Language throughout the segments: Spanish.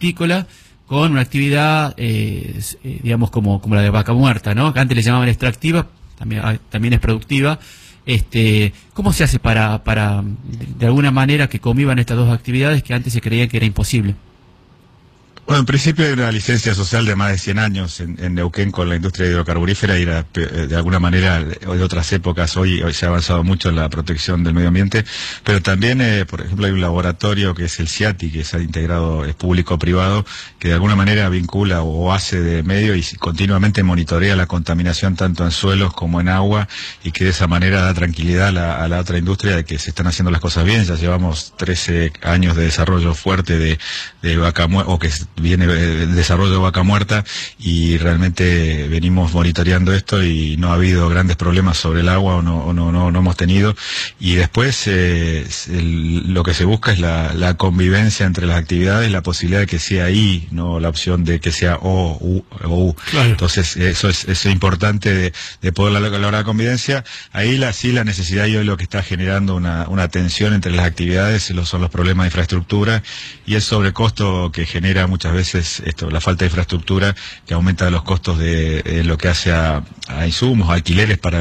fructícola con una actividad, digamos, como la de vaca muerta, ¿no? Que antes le llamaban extractiva, también es productiva. ¿Cómo se hace para de alguna manera que convivan estas dos actividades que antes se creía que era imposible? Bueno, en principio hay una licencia social de más de 100 años en Neuquén con la industria hidrocarburífera y de alguna manera de otras épocas. Hoy se ha avanzado mucho en la protección del medio ambiente, pero también, por ejemplo, hay un laboratorio que es el CIATI, que se ha integrado, es público-privado, que de alguna manera vincula o hace de medio y continuamente monitorea la contaminación tanto en suelos como en agua, y que de esa manera da tranquilidad a la otra industria de que se están haciendo las cosas bien. Ya llevamos 13 años de desarrollo fuerte de vaca muerta, o que viene el desarrollo de vaca muerta, y realmente venimos monitoreando esto y no ha habido grandes problemas sobre el agua, o no hemos tenido. Y después lo que se busca es la convivencia entre las actividades, la posibilidad de que sea I, no la opción de que sea O, U. Claro. Entonces eso es importante de poder lograr la convivencia. Ahí sí la necesidad, y hoy lo que está generando una tensión entre las actividades son los problemas de infraestructura y el sobrecosto que genera muchas veces la falta de infraestructura, que aumenta los costos de lo que hace a insumos, a alquileres para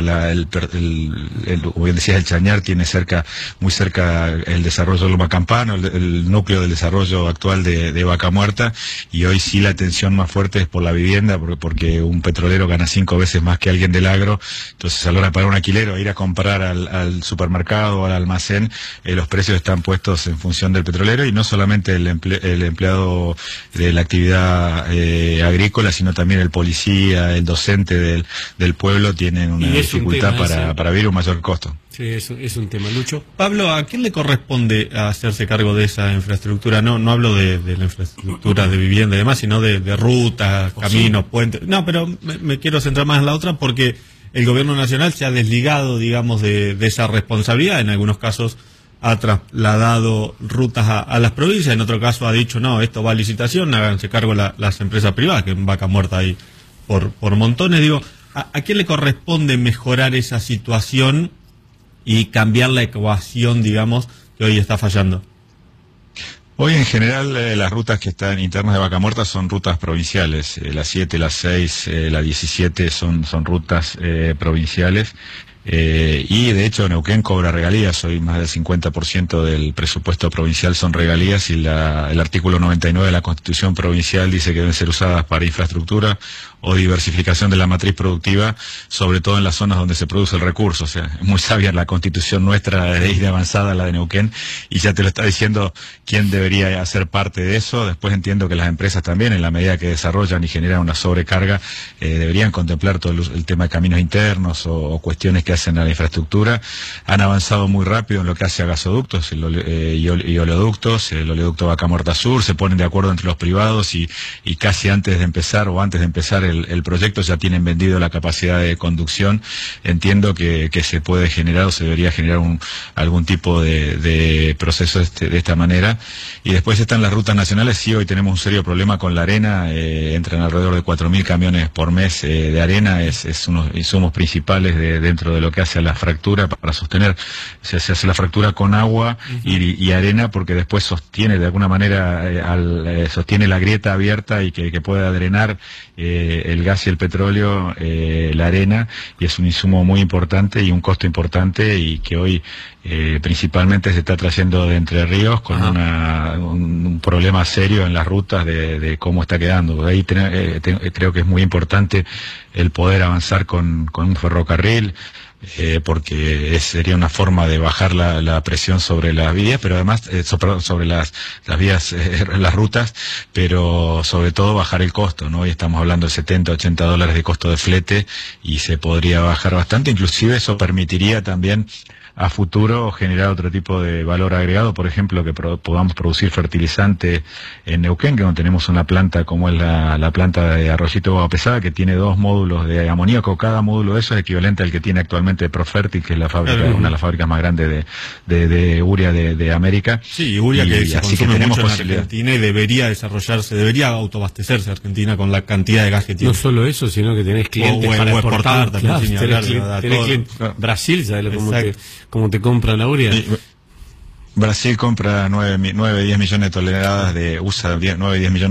como bien decías, el Chañar tiene muy cerca el desarrollo de Loma Campana, el núcleo del desarrollo actual de Vaca Muerta, y hoy sí la tensión más fuerte es por la vivienda, porque un petrolero gana 5 veces más que alguien del agro. Entonces, a la hora de pagar un alquiler o ir a comprar al supermercado o al almacén, los precios están puestos en función del petrolero, y no solamente el empleado de la actividad agrícola, sino también el policía, el docente del pueblo tienen una dificultad para vivir un mayor costo. Sí, es un tema, Lucho. Pablo, ¿a quién le corresponde hacerse cargo de esa infraestructura? No hablo de la infraestructura de vivienda y demás, sino de rutas, caminos, puentes. No, pero me quiero centrar más en la otra, porque el gobierno nacional se ha desligado, digamos, de esa responsabilidad. En algunos casos ha trasladado rutas a las provincias, en otro caso ha dicho, no, esto va a licitación, háganse cargo las empresas privadas, que en Vaca Muerta hay por montones. Digo, ¿a quién le corresponde mejorar esa situación y cambiar la ecuación, digamos, que hoy está fallando? Hoy en general las rutas que están internas de Vaca Muerta son rutas provinciales, la 7, la 6, la 17 son rutas provinciales. Y de hecho Neuquén cobra regalías, hoy más del 50% del presupuesto provincial son regalías, y el artículo 99 de la Constitución Provincial dice que deben ser usadas para infraestructura o diversificación de la matriz productiva, sobre todo en las zonas donde se produce el recurso. O sea, es muy sabia la Constitución nuestra, de avanzada, la de Neuquén, y ya te lo está diciendo quién debería hacer parte de eso. Después entiendo que las empresas también, en la medida que desarrollan y generan una sobrecarga, deberían contemplar todo el tema de caminos internos o cuestiones que hacen a la infraestructura. Han avanzado muy rápido en lo que hace a gasoductos y oleoductos, el oleoducto Vaca Muerta Sur, se ponen de acuerdo entre los privados y casi antes de empezar el proyecto ya tienen vendido la capacidad de conducción. Entiendo que se puede generar, o se debería generar algún tipo de proceso de esta manera. Y después están las rutas nacionales. Sí, hoy tenemos un serio problema con la arena, entran alrededor de 4.000 camiones por mes de arena, es uno de los insumos principales dentro de lo que hace a la fractura para sostener. Se hace la fractura con agua y arena, porque después sostiene de alguna manera sostiene la grieta abierta y que pueda drenar el gas y el petróleo, la arena, y es un insumo muy importante y un costo importante, y que hoy principalmente se está trayendo de Entre Ríos con un problema serio en las rutas de cómo está quedando. Ahí creo que es muy importante el poder avanzar con un ferrocarril, porque sería una forma de bajar la presión sobre las vías, pero además sobre las vías, las rutas, pero sobre todo bajar el costo, ¿no? Hoy estamos hablando de $70-80 de costo de flete, y se podría bajar bastante. Inclusive eso permitiría también a futuro generar otro tipo de valor agregado, por ejemplo, que podamos producir fertilizante en Neuquén, que no tenemos una planta como es la planta de Arroyito Agua Pesada, que tiene 2 módulos de amoníaco. Cada módulo de eso es equivalente al que tiene actualmente Profertil, que es la fábrica, una de las fábricas más grandes de urea de América. Sí, urea que se consume mucho en Argentina, y debería desarrollarse, debería autoabastecerse Argentina con la cantidad de gas que tiene. No solo eso, sino que tenés clientes para exportar también. Brasil, ¿sabes cómo te compran la urea? Brasil compra 9-10 millones de toneladas usa 9-10 millones